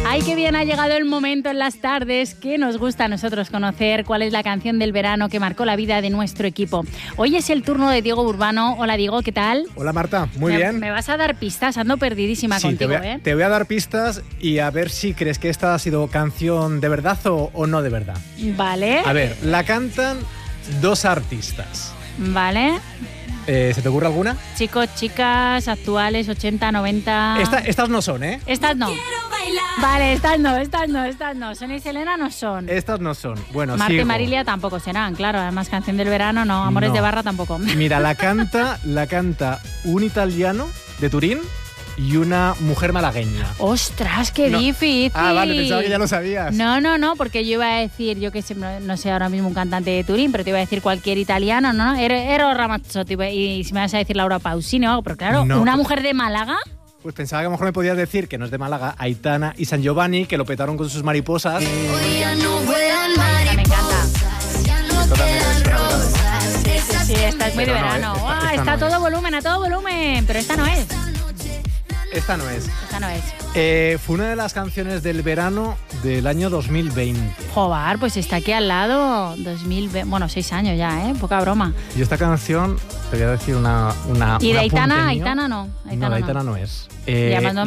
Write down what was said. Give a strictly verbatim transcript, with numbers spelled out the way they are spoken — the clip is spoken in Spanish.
Ay, qué bien, ha llegado el momento en las tardes que nos gusta a nosotros conocer cuál es la canción del verano que marcó la vida de nuestro equipo. Hoy es el turno de Diego Urbano. Hola, Diego, ¿qué tal? Hola, Marta, muy me, bien. Me vas a dar pistas, ando perdidísima sí, contigo, te voy, a, ¿eh? te voy a dar pistas y a ver si crees que esta ha sido canción de verdad o, o no de verdad. Vale. A ver, la cantan dos artistas. Vale. Eh, ¿Se te ocurre alguna? Chicos, chicas, actuales, ochenta, noventa... Esta, estas no son, ¿eh? Estas no. Vale, estas no, estas no, estas no. Sonia y Selena no son. Estas no son. Bueno, Marta sigo. y Marilia tampoco serán, claro. Además, canción del verano, no. Amores no. de barra tampoco. Mira, la canta, la canta un italiano de Turín y una mujer malagueña. ¡Ostras, qué no. difícil! Ah, vale, pensaba que ya lo sabías. No, no, no, porque yo iba a decir, yo que sé, no, no sé ahora mismo un cantante de Turín, pero te iba a decir cualquier italiano, ¿no? Ero Ramazzotti, y si me vas a decir Laura Pausini o algo, pero claro, no, ¿una pues, mujer de Málaga? Pues pensaba que a lo mejor me podías decir que no es de Málaga, Aitana y San Giovanni, que lo petaron con sus mariposas. Hoy ya no vuelan mariposas, me encanta. Ya no quedan rosas. Sí, sí, sí, esta es muy de Pero no, verano. esta, ¡Ah, esta está no todo es. volumen, a todo volumen! Pero esta no es. Esta no es. Esta no es. Eh, fue una de las canciones del verano del año dos mil veinte. Joder, pues está aquí al lado. dos mil veinte, bueno, seis años ya, ¿eh? Poca broma. Y esta canción, te voy a decir una... una ¿Y de un Aitana? apunte mío. Aitana no. Aitana no, no. Aitana no es. Eh, Y además no